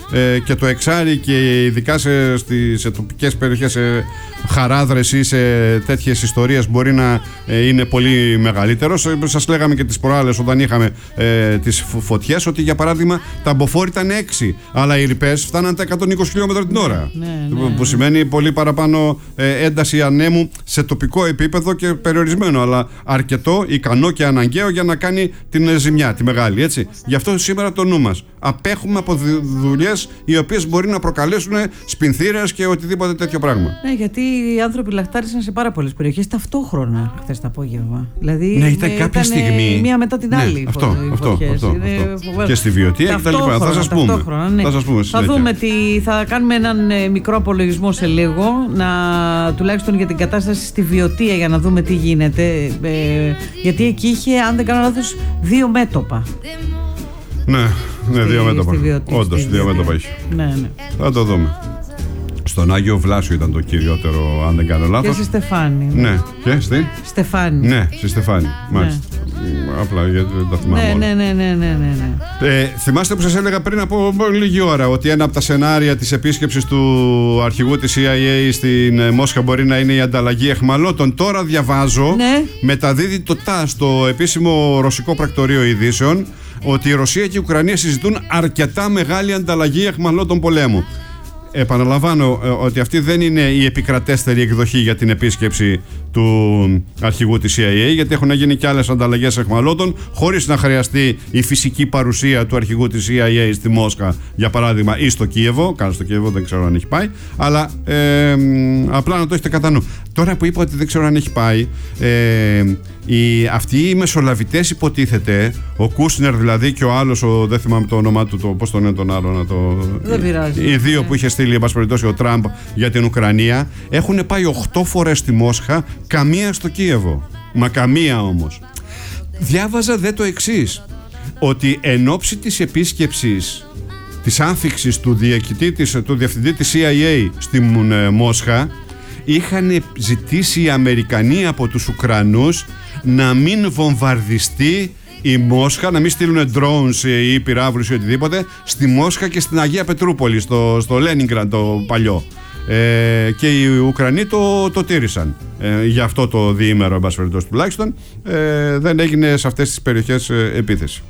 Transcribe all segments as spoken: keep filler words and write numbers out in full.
ε, και το εξάρι και ειδικά σε, στις, σε τοπικές περιοχές, σε χαράδρες ή σε τέτοιες ιστορίες μπορεί να ε, είναι πολύ μεγαλύτερος. Ε, σας λέγαμε και τις προάλλες όταν είχαμε ε, τις φωτιές ότι για παράδειγμα τα μποφόρ ήταν έξι, αλλά οι ρηπές φτάναν τα εκατόν είκοσι χιλιόμετρα την ώρα. Ναι, ναι, ναι. Που σημαίνει πολύ παραπάνω ε, ένταση ανέμου σε τοπικό επίπεδο και περιορισμένο, αλλά αρκετό, ικανό και αναγκαίο για να κάνει την ζημιά, τη μεγάλη. Έτσι. Γι' αυτό σήμερα το νου μας. Απέχουμε από δουλειές οι οποίες μπορεί να προκαλέσουν σπινθήρες και οτιδήποτε τέτοιο πράγμα. Ναι, γιατί οι άνθρωποι λαχτάρισαν σε πάρα πολλές περιοχές ταυτόχρονα χθες το απόγευμα. Δηλαδή, ναι, ήταν κάποια στιγμή. Μία μετά την άλλη. Ναι, αυτό, αυτό, αυτό, αυτό. Και στη Βιωτία και τα λοιπά. Θα σας πούμε. Ναι. Θα, σας πούμε θα δούμε τι. Θα κάνουμε έναν μικρό απολογισμό σε λίγο, να, τουλάχιστον για την κατάσταση στη Βιωτία, για να δούμε τι γίνεται. Ε, γιατί εκεί είχε, αν δεν κάνω λάθος, δύο μέτωπα. Ναι, ναι, στη, δύο μέτωπα. Όντως, δύο μέτωπα έχει. Ναι, ναι. Θα το δούμε. Στον Άγιο Βλάσιο ήταν το κυριότερο, αν δεν κάνω λάθος. Και στη Στεφάνη. Ναι, και στη Στεφάνη. Ναι, στη Στεφάνη. Μάλιστα. Ναι. Απλά γιατί δεν τα θυμάμαι. Ναι, ναι, ναι, ναι, ναι, ναι. Ε, θυμάστε που σας έλεγα πριν από λίγη ώρα ότι ένα από τα σενάρια της επίσκεψης του αρχηγού της σι άι έι στην Μόσχα μπορεί να είναι η ανταλλαγή αιχμαλώτων. Τώρα διαβάζω, ναι. μεταδίδει το ΤΑΣ, το επίσημο ρωσικό πρακτορείο ειδήσεων, ότι η Ρωσία και η Ουκρανία συζητούν αρκετά μεγάλη ανταλλαγή αιχμαλώτων πολέμου. Επαναλαμβάνω ε, ότι αυτή δεν είναι η επικρατέστερη εκδοχή για την επίσκεψη του αρχηγού της σι άι έι, γιατί έχουν γίνει και άλλες ανταλλαγές αιχμαλώτων χωρίς να χρειαστεί η φυσική παρουσία του αρχηγού της σι άι έι στη Μόσχα, για παράδειγμα, ή στο Κίεβο. Κάνω στο Κίεβο, δεν ξέρω αν έχει πάει, αλλά ε, απλά να το έχετε κατά νου. Τώρα που είπα ότι δεν ξέρω αν έχει πάει, ε, οι, αυτοί οι μεσολαβητές υποτίθεται, ο Κούσνερ δηλαδή και ο άλλος, ο, δεν θυμάμαι το όνομά του, το, πώς τον είναι τον άλλο, να το, δεν πειράζει. Οι δύο που είχε στείλει, εν πάση περιπτώσει, ο Τραμπ για την Ουκρανία, έχουν πάει οχτώ φορές στη Μόσχα, καμία στο Κίεβο. Μα καμία όμως. Διάβαζα δε το εξής, ότι εν ώψη της επίσκεψης, της άφιξης του, της, του διευθυντή της σι άι έι στη Μόσχα, είχαν ζητήσει οι Αμερικανοί από τους Ουκρανούς να μην βομβαρδιστεί η Μόσχα, να μην στείλουν drones ή πυράβλους ή οτιδήποτε στη Μόσχα και στην Αγία Πετρούπολη, στο, στο Λένιγκραντ το παλιό. Ε, και οι Ουκρανοί το, το τήρησαν. Ε, για αυτό το διήμερο, εν πάση περιπτώσει, τουλάχιστον, ε, δεν έγινε σε αυτές τις περιοχές ε, επίθεση.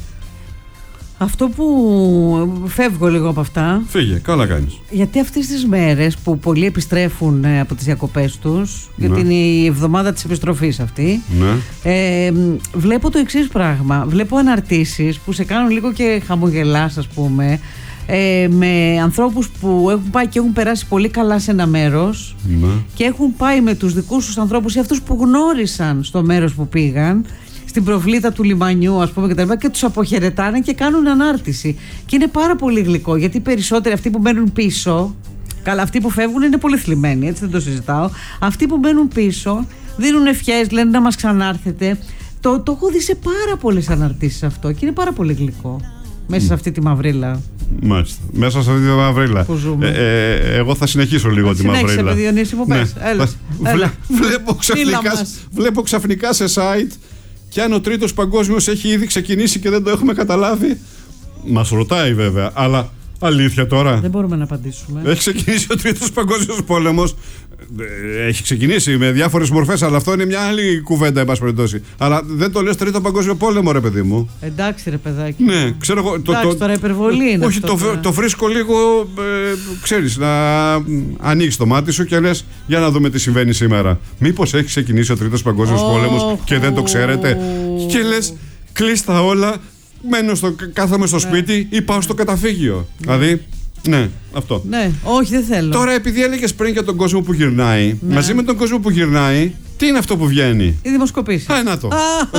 Αυτό που φεύγω λίγο από αυτά. Φύγε, καλά κάνεις. Γιατί αυτές τις μέρες που πολλοί επιστρέφουν από τις διακοπές τους, ναι. γιατί είναι η εβδομάδα της επιστροφής αυτή, ναι. ε, βλέπω το εξής πράγμα. Βλέπω αναρτήσεις που σε κάνουν λίγο και χαμογελάς, ας πούμε, ε, με ανθρώπους που έχουν πάει και έχουν περάσει πολύ καλά σε ένα μέρος, ναι. και έχουν πάει με τους δικούς τους ανθρώπους ή αυτούς που γνώρισαν στο μέρος που πήγαν, στην προβλήτα του λιμανιού, ας πούμε, και τα λοιπά, και τους αποχαιρετάνε και κάνουν ανάρτηση. Και είναι πάρα πολύ γλυκό, γιατί οι περισσότεροι αυτοί που μένουν πίσω, καλά, αυτοί που φεύγουν είναι πολύ θλιμμένοι, έτσι δεν το συζητάω. Αυτοί που μένουν πίσω δίνουν ευχές, λένε να μας ξανάρθετε. Το, το έχω δει σε πάρα πολλές αναρτήσεις αυτό και είναι πάρα πολύ γλυκό. Μέσα σε αυτή τη μαυρίλα. Μάλιστα. Μέσα σε αυτή τη μαυρίλα. Ε, ε, εγώ θα συνεχίσω λίγο τη μαυρίλα. Συνέχισε, παιδί Διονύση μου, πες. Ναι. Έλα, Βλέ, έλα. Βλέπω, ξαφνικά, βλέπω ξαφνικά σε site, και αν ο τρίτος παγκόσμιος έχει ήδη ξεκινήσει και δεν το έχουμε καταλάβει. Μας ρωτάει βέβαια, αλλά αλήθεια τώρα. Δεν μπορούμε να απαντήσουμε. Έχει ξεκινήσει ο τρίτος παγκόσμιος πόλεμος. Έχει ξεκινήσει με διάφορες μορφές, αλλά αυτό είναι μια άλλη κουβέντα, εν πάση περιπτώσει. Αλλά δεν το λες τρίτο παγκόσμιο πόλεμο, ρε παιδί μου. Εντάξει, ρε παιδάκι. Ναι, ξέρω εγώ. Εντάξει, το, τώρα υπερβολή είναι. Όχι, αυτό, το, το βρίσκω λίγο. Ε, ξέρεις, να ανοίξει το μάτι σου και λες, για να δούμε τι συμβαίνει σήμερα. Μήπως έχει ξεκινήσει ο τρίτος παγκόσμιος oh, πόλεμος oh, και δεν το ξέρετε. Oh. Και λες, κλείστα όλα, μένω στο, κάθομαι στο ναι. σπίτι ή πάω στο καταφύγιο. Ναι. Δηλαδή. Ναι, αυτό. Ναι, όχι, δεν θέλω. Τώρα, επειδή έλεγες πριν για τον κόσμο που γυρνάει, ναι. μαζί με τον κόσμο που γυρνάει, τι είναι αυτό που βγαίνει? Η δημοσκοπήση. Α, να το.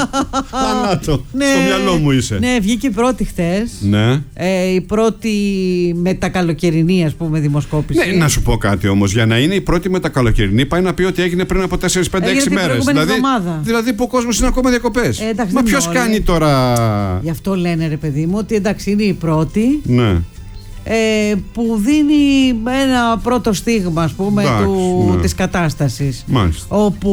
Α, να το. Ναι, στο μυαλό μου είσαι. Ναι, βγήκε η πρώτη χτες. Ναι. Ε, η πρώτη μετακαλοκαιρινή, ας πούμε, δημοσκόπηση. Ναι, να σου πω κάτι όμως. Για να είναι η πρώτη μετακαλοκαιρινή, πάει να πει ότι έγινε πριν από τέσσερις πέντε έξι μέρες. Δηλαδή, δηλαδή που ο κόσμος είναι ακόμα διακοπές. Ε, μα ποιος κάνει τώρα. Γι' αυτό λένε, ρε παιδί μου, ότι εντάξει, είναι η πρώτη. Ναι. Ε, που δίνει ένα πρώτο στίγμα, ας πούμε, Εντάξει, του, ναι. της κατάστασης. Μάλιστα. Όπου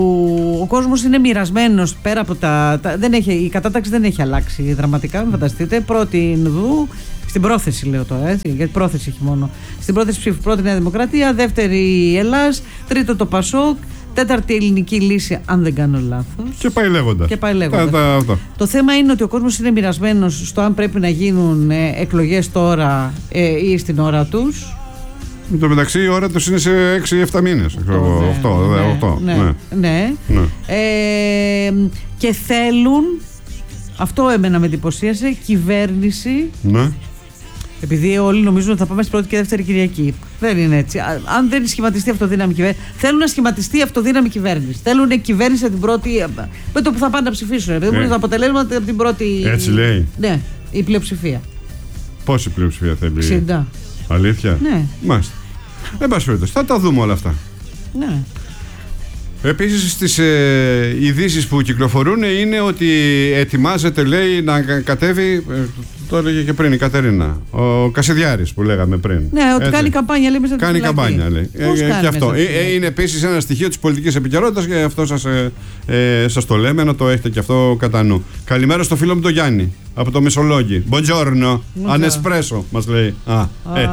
ο κόσμος είναι μοιρασμένος πέρα από τα, τα δεν έχει, η κατάταξη δεν έχει αλλάξει δραματικά, μην φανταστείτε. Πρώτη Ινδού, Στην πρόθεση λέω τώρα, έτσι, γιατί πρόθεση έχει μόνο. Στην πρόθεση ψήφου πρώτη Νέα Δημοκρατία, δεύτερη η Ελλάς, τρίτο το Πασόκ, τέταρτη ελληνική λύση, αν δεν κάνω λάθος. Και πάει λέγοντας. Και πάει λέγοντας. Τα, τα, το θέμα είναι ότι ο κόσμος είναι μοιρασμένος στο αν πρέπει να γίνουν ε, εκλογές τώρα ε, ή στην ώρα τους. Εν τω μεταξύ η ώρα τους είναι σε έξι εφτά μήνες. οκτώ. Ναι, ναι, ναι. ναι. Ε, και θέλουν, αυτό εμένα με εντυπωσίασε, κυβέρνηση. Ναι. Επειδή όλοι νομίζουν ότι θα πάμε στην πρώτη και δεύτερη Κυριακή. Δεν είναι έτσι. Αν δεν σχηματιστεί αυτοδύναμη κυβέρνηση. Θέλουν να σχηματιστεί αυτοδύναμη κυβέρνηση. Θέλουν κυβέρνηση από την πρώτη. Με το που θα πάνε να ψηφίσουν. Δεν μπορούν να αποτελέσουν από την πρώτη. Έτσι λέει. Ναι, η πλειοψηφία. Πόση πλειοψηφία θέλει? εξήντα. Αλήθεια? Ναι. Μάλιστα. Εν πάση περιπτώσει, θα τα δούμε όλα αυτά. Ναι. Επίσης στις ε, ειδήσεις που κυκλοφορούν είναι ότι ετοιμάζεται, λέει, να κατέβει, ε, το έλεγε και πριν η Κατερίνα, ο Κασιδιάρης που λέγαμε πριν. Ναι, ότι έτσι. Κάνει καμπάνια, λέει, μέσα. Κάνει καμπάνια, λέει. Ε, κάνει και αυτό. Ε, ε, είναι επίσης ένα στοιχείο της πολιτικής επικαιρότητας και αυτό σας, ε, ε, σας το λέμε, να το έχετε και αυτό κατά νου. Καλημέρα στο φίλο μου τον Γιάννη, από το Μεσολόγγι. Buongiorno, ανεσπρέσο, μας λέει. Α, ε,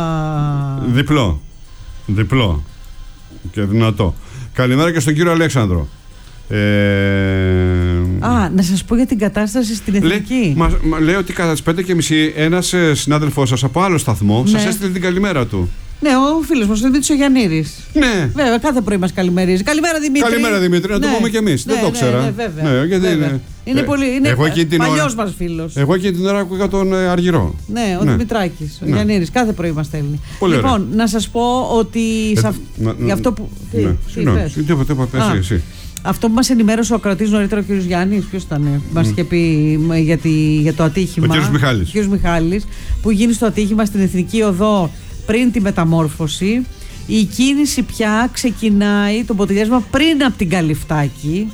διπλό. Διπλό. Και δυνατό. Καλημέρα και στον κύριο Αλέξανδρο. Ε... Α, να σας πω για την κατάσταση στην Εθνική. Λέει, μα, μα, λέει ότι κατά τις πέντε και μισή ένας ε, συνάδελφός σας από άλλο σταθμό, ναι, σας έστειλε την καλημέρα του. Ναι, ο φίλος μας, ο Δημήτρης ο Γιαννήρης. Ναι. Βέβαια, κάθε πρωί μας καλημερίζει. Καλημέρα Δημήτρη. Καλημέρα Δημήτρη, να ναι. το πούμε κι εμείς. Ναι, δεν το ξέρα. Ναι, ναι, βέβαια. Ναι, γιατί βέβαια. Είναι, είναι, πολύ, είναι εγώ παλιός μας φίλος. Εγώ και την ώρα ακούγα τον ε, Αργυρό. Ναι, ο ναι. Δημητράκης, ο ναι. Γιαννήρης, κάθε πρωί μας στέλνει. Πολύ λοιπόν, ωραία. να σας πω ότι ε, σε αυ... να, για αυτό που. Ναι. Συγγνώμη, τίποτα, τίποτα, εσύ, εσύ. Αυτό που μας ενημέρωσε ο ακροατής νωρίτερα, ο κ. Γιάννης, ποιος ήταν, mm. μας είχε πει για, τη, για το ατύχημα. Ο κ. Μιχάλης. Ο κ. Μιχάλης, που γίνει στο ατύχημα στην Εθνική Οδό πριν τη μεταμόρφωση. Η κίνηση πια ξεκινάει, το ποτηλιάσμα πριν από την Καλυφτάκη,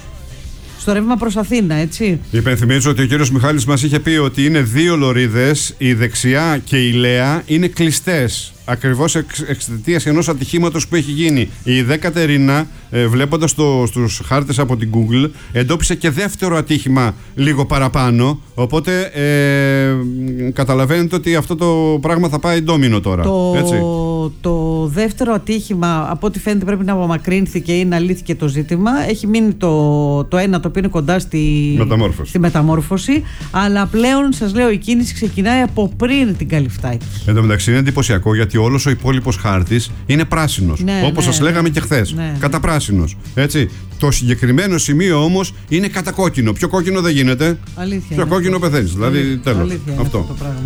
στο ρεύμα προς Αθήνα, έτσι. Υπενθυμίζω ότι ο κύριος Μιχάλης μας είχε πει ότι είναι δύο λωρίδες, η δεξιά και η Λέα είναι κλειστές. Ακριβώς εξ, εξαιτίας ενός ατυχήματος που έχει γίνει. Η Δε Κατερίνα, ε, βλέποντας το, στους χάρτες από την Google, εντόπισε και δεύτερο ατύχημα λίγο παραπάνω. Οπότε ε, καταλαβαίνετε ότι αυτό το πράγμα θα πάει ντόμινο τώρα. Το, έτσι. το δεύτερο ατύχημα, από ό,τι φαίνεται, πρέπει να απομακρύνθηκε ή να λύθηκε το ζήτημα. Έχει μείνει το, το ένα το οποίο είναι κοντά στη μεταμόρφωση. στη μεταμόρφωση. Αλλά πλέον, σας λέω, η κίνηση ξεκινάει από πριν την Καλυφτάκη. Εν τω μεταξύ είναι εντυπωσιακό γιατί όλος ο υπόλοιπος χάρτης είναι πράσινος. Ναι, όπως ναι, σας λέγαμε ναι, και χθες. Ναι. Καταπράσινος. Έτσι. Το συγκεκριμένο σημείο όμως είναι κατακόκκινο. Πιο κόκκινο δεν γίνεται. Αλήθεια. Πιο κόκκινο πεθαίνεις. Δηλαδή τέλος. Αλήθεια αυτό. αυτό το πράγμα.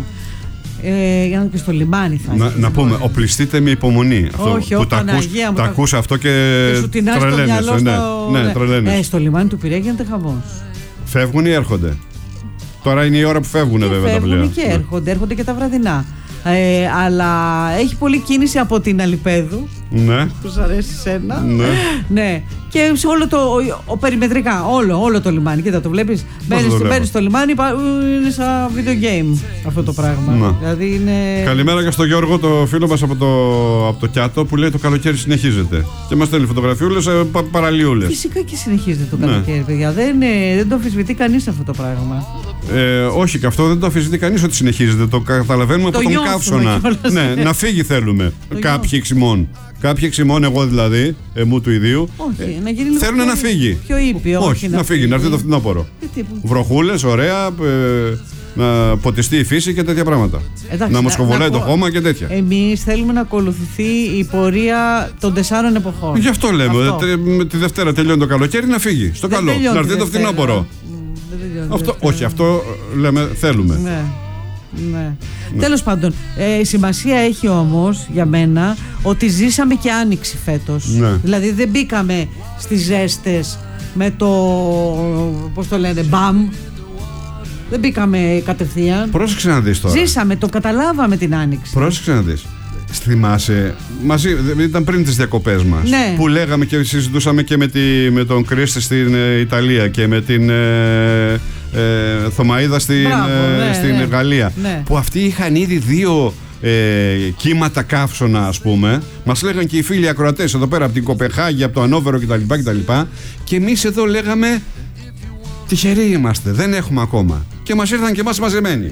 Ε, για να και στο λιμάνι θα Να, να πούμε, οπλιστείτε με υπομονή. Αυτό, όχι, που τα ακούς, μου, τα ακούς αυτό και, και τρελαίνεσαι. Ναι, ναι, ναι, τρελαίνεσαι. Ε, στο λιμάνι του Πειραιά γίνεται χαμός. Φεύγουν ή έρχονται? Τώρα είναι η ώρα που φεύγουν, βέβαια, φεύγουν τα πλοία. Φεύγουν και έρχονται, έρχονται και τα βραδινά. Ε, αλλά έχει πολλή κίνηση από την Αλιπέδου. Ναι. Που σου αρέσει σένα. Ναι. Ναι. Και σε όλο το. Ο, ο, περιμετρικά, όλο, όλο το λιμάνι. Κοίτα, το βλέπεις. Μπαίνεις στο λιμάνι, είναι σαν video game αυτό το πράγμα. Ναι. Δηλαδή είναι... Καλημέρα και στον Γιώργο, το φίλο μας από το, από το Κιάτο, που λέει το καλοκαίρι συνεχίζεται. Και μας στέλνει φωτογραφιούλες, πα, παραλίουλες. Φυσικά και συνεχίζεται το καλοκαίρι, ναι. παιδιά. Δεν, δεν το αμφισβητεί κανείς αυτό το πράγμα. Ε, όχι, και αυτό δεν το αμφισβητεί κανείς ότι συνεχίζεται. Το καταλαβαίνουμε το από τον καύσωνα. Ναι, να φύγει θέλουμε. Κάποιοι εξημών. Κάποιοι εξημών, εγώ δηλαδή, εμού του ιδίου, όχι, ε, να γίνει θέλουν πιο, να φύγει. Πιο ήπιο, όχι, όχι, να, να φύγει, να έρθει το φθινόπωρο. Βροχούλες, ωραία, ε, να ποτιστεί η φύση και τέτοια πράγματα. Εντάξει, να μοσχοβολάει το χώμα και τέτοια. Εμείς θέλουμε να ακολουθηθεί η πορεία των τεσσάρων εποχών. Γι' αυτό λέμε. Αυτό. Τε, τη Δευτέρα τελειώνει το καλοκαίρι, να φύγει. Στο δεν καλό. Να έρθει το φθινόπωρο. Αυτό, όχι, αυτό λέμε, θέλουμε. Ναι. Ναι. Ναι. Τέλος πάντων, ε, σημασία έχει όμως για μένα ότι ζήσαμε και άνοιξη φέτος. Ναι. Δηλαδή δεν μπήκαμε στις ζέστες με το, πώς το λένε, μπαμ. Δεν μπήκαμε κατευθείαν. Πρόσεξε να δεις τώρα. Ζήσαμε, το καταλάβαμε την άνοιξη. Πρόσεξε να δεις. Θυμάσαι, μαζί, ήταν πριν τις διακοπές μας, ναι. που λέγαμε και συζητούσαμε και με, τη, με τον Κρίστη στην ε, Ιταλία και με την ε, ε, Θωμαΐδα στην, Μπράβο, ναι, ε, στην ναι, Γαλλία, ναι. που αυτοί είχαν ήδη δύο ε, κύματα καύσωνα, ας πούμε. Μας λέγαν και οι φίλοι ακροατές εδώ πέρα από την Κοπεχάγη, από το Ανόβερο κτλ. κτλ. Και εμείς εδώ λέγαμε τυχεροί είμαστε, δεν έχουμε ακόμα. Και μας ήρθαν και εμάς μαζεμένοι.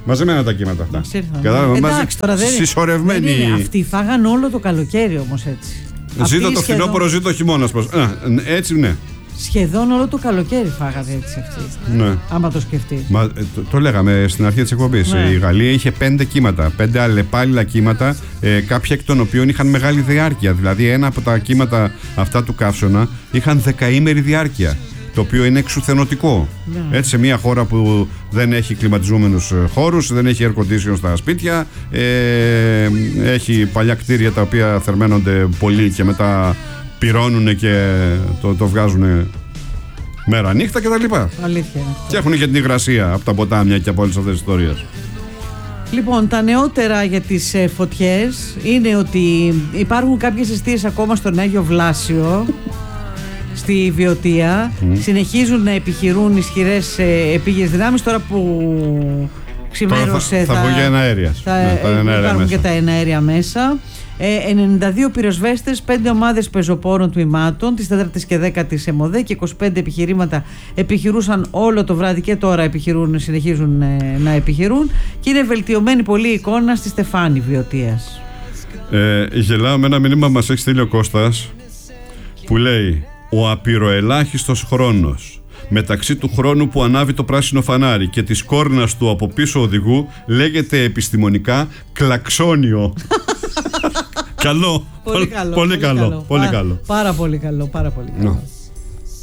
Μαζεμένα τα κύματα αυτά. Κατάλαβα. Εντάξει, τώρα δεν συσσωρευμένοι. Δεν είναι. Αυτοί φάγαν όλο το καλοκαίρι όμως έτσι. Ζήτω το φθινόπωρο, σχεδόν... ζήτω το χειμώνα. Έτσι, ναι. Σχεδόν όλο το καλοκαίρι φάγατε έτσι αυτοί. Ναι. Άμα το σκεφτείς. Μα, το, το λέγαμε στην αρχή της εκπομπής. Ναι. Η Γαλλία είχε πέντε κύματα, πέντε αλλεπάλληλα κύματα, ε, κάποια εκ των οποίων είχαν μεγάλη διάρκεια. Δηλαδή, ένα από τα κύματα αυτά του καύσωνα είχαν δεκαήμερη διάρκεια. Το οποίο είναι εξουθενωτικό. Ναι. Έτσι, σε μια χώρα που δεν έχει κλιματιζόμενους χώρους, δεν έχει air condition στα σπίτια, ε, έχει παλιά κτίρια τα οποία θερμαίνονται πολύ και μετά πυρώνουν και το, το βγάζουν μέρα νύχτα κτλ. Αλήθεια. Και έχουν και την υγρασία από τα ποτάμια και από όλες αυτές τις ιστορίες. Λοιπόν, τα νεότερα για τις ε, φωτιές είναι ότι υπάρχουν κάποιες εστίες ακόμα στον Άγιο Βλάσιο. Στη Βιωτία mm. συνεχίζουν να επιχειρούν ισχυρές ε, επίγειες δυνάμεις. Τώρα που ξημέρωσε θα, θα, θα βγουν και εναέρια. Θα ναι, ε, υπάρχουν και τα εναέρια μέσα. ε, ενενήντα δύο πυροσβέστες, πέντε ομάδες πεζοπόρων τμήματων της τέταρτης και δέκατης ΕΜΟΔΕ και είκοσι πέντε επιχειρήματα επιχειρούσαν όλο το βράδυ και τώρα επιχειρούν, συνεχίζουν ε, να επιχειρούν, και είναι βελτιωμένη πολύ η εικόνα στη Στεφάνη Βιωτίας. ε, Γελάω με ένα μήνυμα μας έχει στείλει ο Κώστας που λέει: ο απειροελάχιστος χρόνος μεταξύ του χρόνου που ανάβει το πράσινο φανάρι και της κόρνας του από πίσω οδηγού λέγεται επιστημονικά κλαξόνιο. Καλό. Πολύ καλό. Πολύ καλό. Πολύ καλό. Πάρα πολύ καλό. Πάρα πολύ καλό.